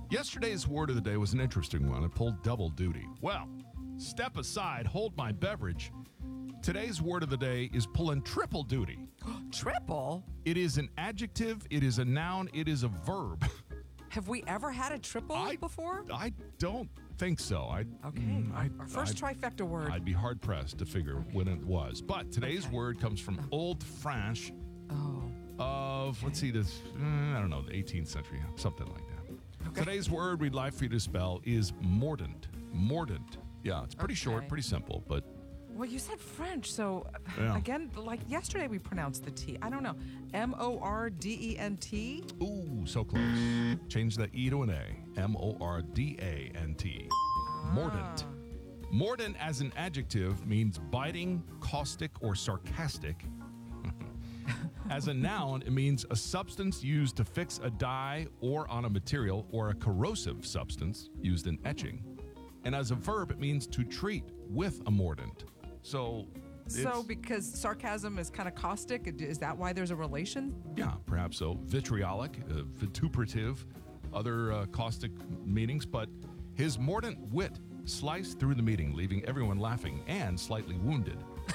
Yesterday's word of the day was an interesting one. It pulled double duty. Well, step aside, hold my beverage. Today's word of the day is pulling triple duty. Triple? It is an adjective, it is a noun, it is a verb. Have we ever had a triple before? I don't think so. Our first trifecta word. I'd be hard-pressed to figure when it was. But today's word comes from Old French of, let's see, this, I don't know, the 18th century, something like that. Okay. Today's word we'd like for you to spell is mordant. Mordant. Yeah, it's pretty short, pretty simple, but... Well, you said French, so again, like yesterday we pronounced the T. I don't know. Mordant? Ooh, so close. Change the E to an A. Mordant. Mordant. Mordant as an adjective means biting, caustic, or sarcastic. As a noun, it means a substance used to fix a dye or on a material, or a corrosive substance used in etching. And as a verb, it means to treat with a mordant. So because sarcasm is kind of caustic, is that why there's a relation? Yeah, perhaps so. Vitriolic, vituperative, other caustic meanings. But his mordant wit sliced through the meeting, leaving everyone laughing and slightly wounded.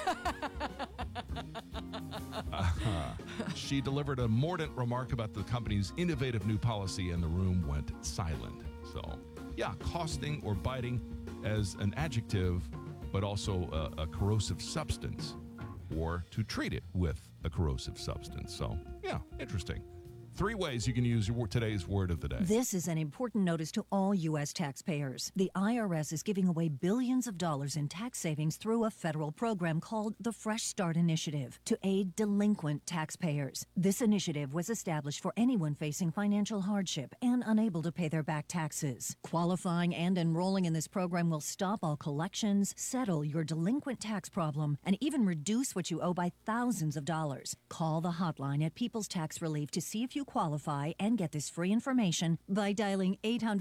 She delivered a mordant remark about the company's innovative new policy, and the room went silent. So, yeah, costing or biting as an adjective, but also a corrosive substance, or to treat it with a corrosive substance. So, yeah, interesting. 3 ways you can use today's word of the day. This is an important notice to all U.S. taxpayers. The IRS is giving away billions of dollars in tax savings through a federal program called the Fresh Start Initiative to aid delinquent taxpayers. This initiative was established for anyone facing financial hardship and unable to pay their back taxes. Qualifying and enrolling in this program will stop all collections, settle your delinquent tax problem, and even reduce what you owe by thousands of dollars. Call the hotline at People's Tax Relief to see if you qualify and get this free information by dialing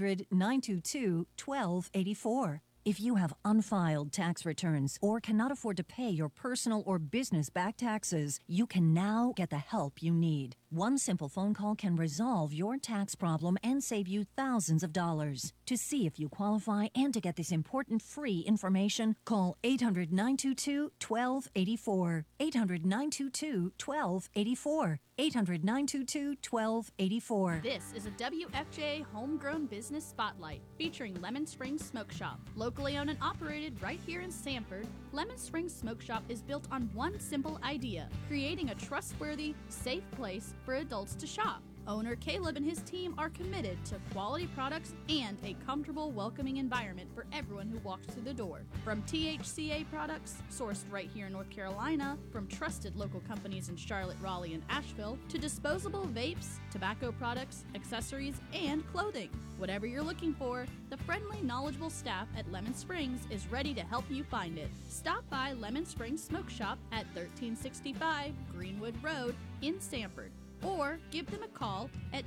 800-922-1284. If you have unfiled tax returns or cannot afford to pay your personal or business back taxes, you can now get the help you need. One simple phone call can resolve your tax problem and save you thousands of dollars. To see if you qualify and to get this important free information, call 800-922-1284. 800-922-1284. 800-922-1284. This is a WFJ Homegrown Business Spotlight featuring Lemon Springs Smoke Shop. Locally owned and operated right here in Sanford, Lemon Springs Smoke Shop is built on one simple idea: creating a trustworthy, safe place for adults to shop. Owner Caleb and his team are committed to quality products and a comfortable, welcoming environment for everyone who walks through the door. From THCA products, sourced right here in North Carolina, from trusted local companies in Charlotte, Raleigh, and Asheville, to disposable vapes, tobacco products, accessories, and clothing. Whatever you're looking for, the friendly, knowledgeable staff at Lemon Springs is ready to help you find it. Stop by Lemon Springs Smoke Shop at 1365 Greenwood Road in Sanford, or give them a call at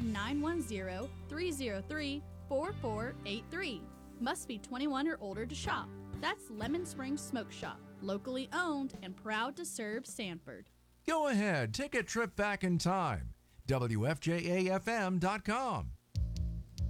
910-303-4483. Must be 21 or older to shop. That's Lemon Springs Smoke Shop, locally owned and proud to serve Sanford. Go ahead, take a trip back in time. WFJAFM.com.